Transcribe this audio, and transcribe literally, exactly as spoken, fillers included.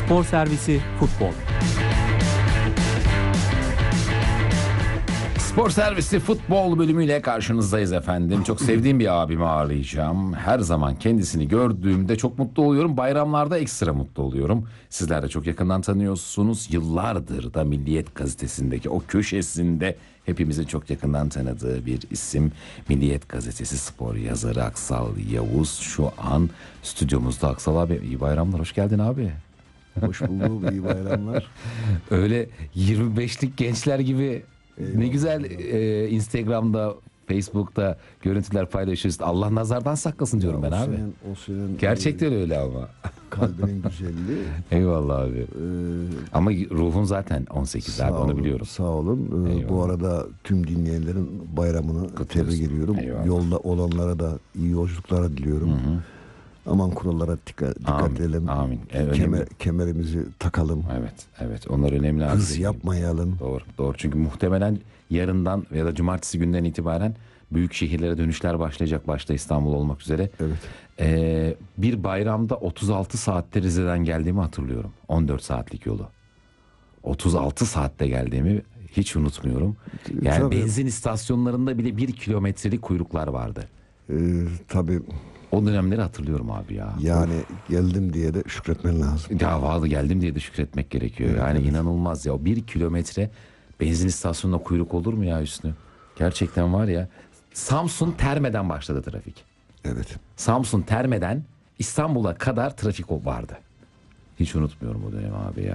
Spor Servisi Futbol. Spor Servisi Futbol bölümüyle karşınızdayız efendim. Çok sevdiğim bir abimi ağırlayacağım. Her zaman kendisini gördüğümde çok mutlu oluyorum. Bayramlarda ekstra mutlu oluyorum. Sizler de çok yakından tanıyorsunuz. Yıllardır da Milliyet Gazetesi'ndeki o köşesinde hepimizin çok yakından tanıdığı bir isim. Milliyet Gazetesi spor yazarı Aksal Yavuz şu an stüdyomuzda. Aksal abi, iyi bayramlar, hoş geldin abi. Hoş bulduk, iyi bayramlar. Öyle yirmi beşlik gençler gibi Eyvallah. ne güzel e, Instagram'da, Facebook'ta görüntüler paylaşıyoruz. Allah nazardan saklasın diyorum Ya ben o abi. Senin, o senin Gerçekten öyle ama. kalbinin güzelliği. Eyvallah abi. Ee, Ama ruhun zaten on sekiz abi, onu olun, biliyorum. Sağ olun. Ee, Eyvallah. bu arada tüm dinleyenlerin bayramını Kutluyoruz. tebrik ediyorum. Eyvallah. Yolda olanlara da iyi yolculuklar diliyorum. Hı hı. Aman kurallara dikkat, dikkat Amin, edelim. amin. E, önemli. Kemer, kemerimizi takalım. Evet, evet. Onlar önemli abi. Hız yapmayalım. Doğru, doğru. Çünkü muhtemelen yarından ya da cumartesi günden itibaren büyük şehirlere dönüşler başlayacak. Başta İstanbul olmak üzere. Evet. Ee, bir bayramda otuz altı saatte Rize'den geldiğimi hatırlıyorum. on dört saatlik yolu. otuz altı saatte geldiğimi hiç unutmuyorum. Yani Tabii. benzin istasyonlarında bile bir kilometrelik kuyruklar vardı. Ee, tabii O dönemleri hatırlıyorum abi ya. yani geldim diye de şükretmen lazım. Ya vallahi geldim diye de şükretmek gerekiyor. Evet, yani evet. inanılmaz ya. O bir kilometre benzin istasyonunda kuyruk olur mu ya Hüsnü? Gerçekten var ya. Samsun Terme'den başladı trafik. Evet. Samsun Terme'den İstanbul'a kadar trafik vardı. Hiç unutmuyorum o dönemi abi ya.